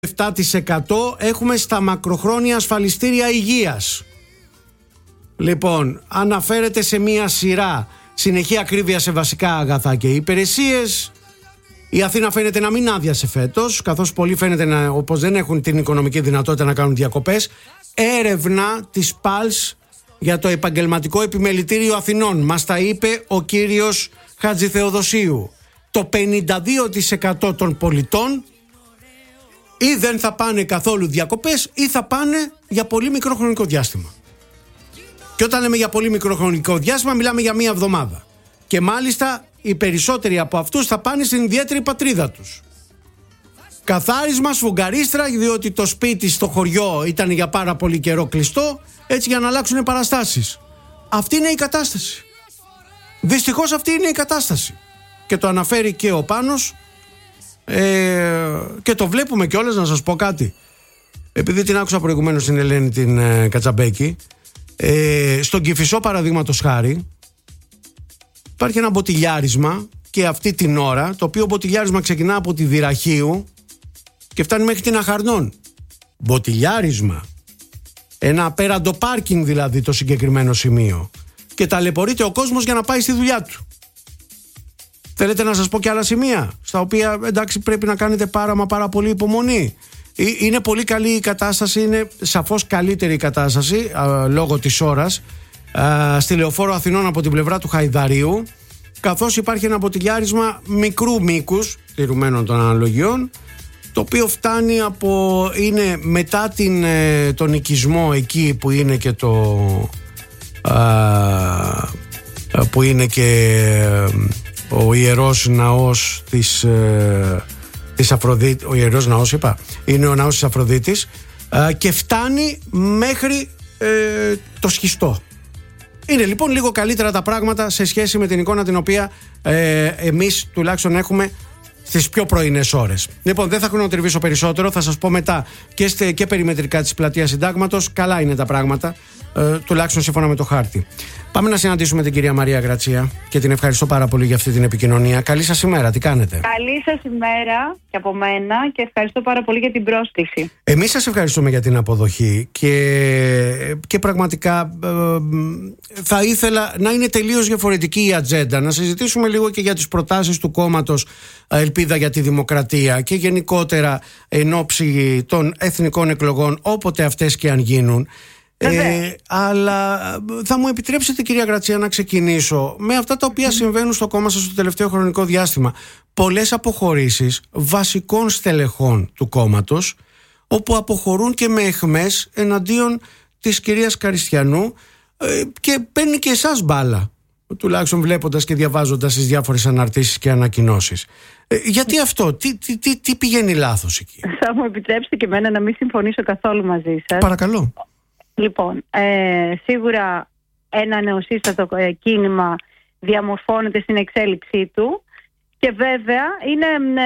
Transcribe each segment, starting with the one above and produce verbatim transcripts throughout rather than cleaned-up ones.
επτά τοις εκατό έχουμε στα μακροχρόνια ασφαλιστήρια υγείας. Λοιπόν, αναφέρεται σε μία σειρά συνεχή ακρίβεια σε βασικά αγαθά και υπηρεσίες. Η Αθήνα φαίνεται να μην άδειασε φέτος, καθώς πολλοί φαίνεται να, όπως δεν έχουν την οικονομική δυνατότητα να κάνουν διακοπές. Έρευνα της Pulse για το επαγγελματικό επιμελητήριο Αθηνών. Μας τα είπε ο κύριος Χατζηθεοδοσίου. Το πενήντα δύο τοις εκατό των πολιτών ή δεν θα πάνε καθόλου διακοπές ή θα πάνε για πολύ μικρό χρονικό διάστημα. Και όταν λέμε για πολύ μικρό χρονικό διάστημα, μιλάμε για μία εβδομάδα. Και μάλιστα οι περισσότεροι από αυτούς θα πάνε στην ιδιαίτερη πατρίδα τους. Καθάρισμα, σφουγγαρίστρα, διότι το σπίτι στο χωριό ήταν για πάρα πολύ καιρό κλειστό, έτσι για να αλλάξουν παραστάσεις. Αυτή είναι η κατάσταση. Δυστυχώς αυτή είναι η κατάσταση. Και το αναφέρει και ο Πάνος ε, και το βλέπουμε κιόλας. Να σας πω κάτι, επειδή την άκουσα προηγουμένως την Ελένη την ε, Κατσαμπέκη, ε, στον Κηφισό παραδείγματος χάρη υπάρχει ένα μποτιλιάρισμα και αυτή την ώρα, το οποίο μποτιλιάρισμα ξεκινά από τη Δυραχείου και φτάνει μέχρι την Αχαρνών. Μποτιλιάρισμα, ένα απέραντο πάρκινγκ δηλαδή το συγκεκριμένο σημείο, και ταλαιπωρείται ο κόσμος για να πάει στη δουλειά του. Θέλετε να σας πω και άλλα σημεία στα οποία εντάξει πρέπει να κάνετε πάρα μα πάρα πολύ υπομονή. Είναι πολύ καλή η κατάσταση, είναι σαφώς καλύτερη η κατάσταση α, λόγω της ώρας α, στη Λεωφόρο Αθηνών από την πλευρά του Χαϊδαρίου, καθώς υπάρχει ένα μποτιλιάρισμα μικρού μήκους, τηρουμένων των αναλογιών, το οποίο φτάνει από, είναι μετά την, τον οικισμό εκεί που είναι και το α, που είναι και ο ιερός ναός της, της Αφροδίτης, ο ιερός ναός είπα, είναι ο ναός της Αφροδίτης, και φτάνει μέχρι ε, το Σχιστό. Είναι λοιπόν λίγο καλύτερα τα πράγματα σε σχέση με την εικόνα την οποία ε, εμείς τουλάχιστον έχουμε στις πιο πρωινές ώρες. Λοιπόν, δεν θα χρονοτριβήσω περισσότερο, θα σας πω μετά και, στε, και περιμετρικά της πλατείας Συντάγματος. Καλά είναι τα πράγματα, ε, τουλάχιστον σύμφωνα με το χάρτη. Πάμε να συναντήσουμε την κυρία Μαρία Γρατσία και την ευχαριστώ πάρα πολύ για αυτή την επικοινωνία. Καλή σας ημέρα, τι κάνετε? Καλή σας ημέρα και από μένα και ευχαριστώ πάρα πολύ για την πρόσκληση. Εμείς σας ευχαριστούμε για την αποδοχή και, και πραγματικά ε, θα ήθελα να είναι τελείως διαφορετική η ατζέντα. Να συζητήσουμε λίγο και για τις προτάσεις του κόμματος Ελπίδα για τη Δημοκρατία και γενικότερα εν ώψη των εθνικών εκλογών, όποτε αυτές και αν γίνουν. Ε, αλλά θα μου επιτρέψετε, κυρία Γρατσία, να ξεκινήσω με αυτά τα οποία συμβαίνουν στο κόμμα σας στο τελευταίο χρονικό διάστημα. Πολλές αποχωρήσεις βασικών στελεχών του κόμματος, όπου αποχωρούν και με αιχμές εναντίον της κυρίας Καριστιανού, ε, και παίρνει και εσάς μπάλα, τουλάχιστον βλέποντας και διαβάζοντας τις διάφορες αναρτήσεις και ανακοινώσεις. Ε, γιατί αυτό, τι, τι, τι, τι πηγαίνει λάθος εκεί? Θα μου επιτρέψετε και εμένα να μην συμφωνήσω καθόλου μαζί σας. Παρακαλώ. Λοιπόν, ε, σίγουρα ένα νεοσύστατο ε, κίνημα διαμορφώνεται στην εξέλιξή του και βέβαια είναι,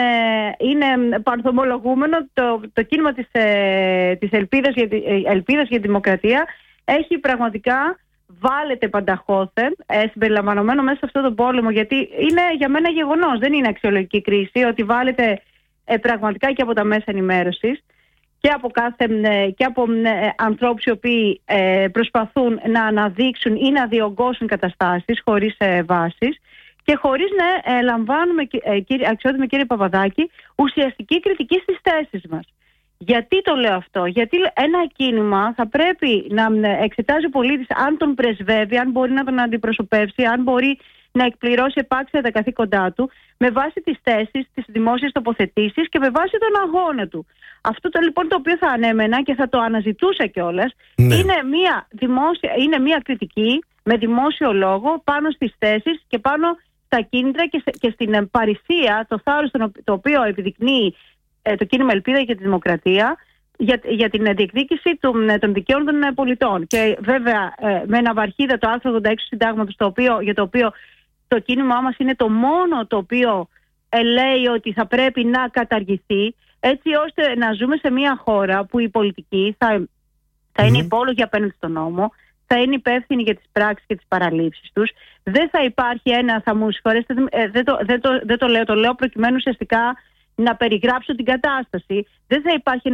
ε, είναι παρθομολογούμενο το, το κίνημα της, ε, της Ελπίδας για, ε, Ελπίδας για τη Δημοκρατία έχει πραγματικά βάλετε πανταχώθεν ε, συμπεριλαμβανομένο μέσα σε αυτόν τον πόλεμο, γιατί είναι για μένα γεγονός, δεν είναι αξιολογική κρίση, ότι βάλετε ε, πραγματικά και από τα μέσα ενημέρωσης και από, κάθε, και από ε, ανθρώπους οι οποίοι ε, προσπαθούν να αναδείξουν ή να διωγγώσουν καταστάσεις χωρίς ε, βάσεις και χωρίς να ε, λαμβάνουμε, ε, κύριε, αξιότιμη κύριε Παπαδάκη, ουσιαστική κριτική στις θέσεις μας. Γιατί το λέω αυτό? Γιατί ένα κίνημα θα πρέπει να εξετάζει ο πολίτης αν τον πρεσβεύει, αν μπορεί να τον αντιπροσωπεύσει, αν μπορεί να εκπληρώσει επάξια τα καθήκοντά του με βάση τις θέσεις, τις δημόσιες τοποθετήσεις και με βάση τον αγώνα του. Αυτό το λοιπόν το οποίο θα ανέμενα και θα το αναζητούσα κιόλας, ναι, είναι, μια δημόσια, είναι μια κριτική με δημόσιο λόγο πάνω στις θέσεις και πάνω στα κίνητρα και, και στην παρησία, το θάρρος το οποίο επιδεικνύει ε, το κίνημα Ελπίδα για τη Δημοκρατία για, για την διεκδίκηση των, των δικαίων των πολιτών. Και βέβαια ε, με ένα βαρχίδα το άρθρο ογδόντα έξι συντάγματος, το οποίο, για το οποίο το κίνημά μας είναι το μόνο το οποίο ε, λέει ότι θα πρέπει να καταργηθεί, έτσι ώστε να ζούμε σε μια χώρα που η πολιτική θα, θα mm. είναι υπόλογη απέναντι στον νόμο, θα είναι υπεύθυνη για τις πράξεις και τις παραλήψεις τους. Δεν θα υπάρχει ένα, θα μου συγχωρέσετε, ε, δεν, το, δεν, το, δεν το λέω, το λέω προκειμένου ουσιαστικά να περιγράψω την κατάσταση. Δεν θα υπάρχει